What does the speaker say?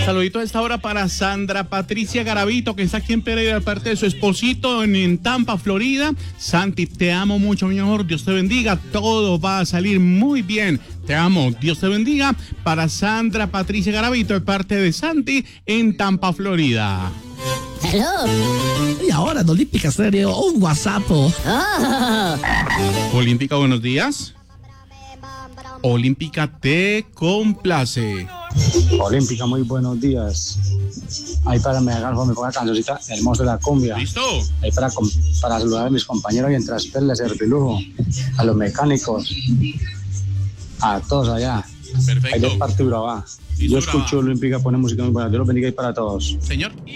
Saludito a esta hora para Sandra Patricia Garavito, que está aquí en Pereira, de parte de su esposito en Tampa, Florida. Santi, te amo mucho, mi amor. Dios te bendiga. Todo va a salir muy bien. Te amo. Dios te bendiga. Para Sandra Patricia Garavito, de parte de Santi en Tampa, Florida. Hello. Y ahora en Olímpica Stereo, un WhatsApp. Olímpica, buenos días. Olímpica te complace. Olímpica, muy buenos días. Ahí para me ponga la cancioncita hermosa de la cumbia. ¿Listo? Ahí para saludar a mis compañeros y en Traspel, Servilujo, a los mecánicos, a todos allá. Perfecto. Ahí de parte de Urabá. Yo escucho Olímpica, pone música muy buena. Dios los bendiga y para todos. Señor.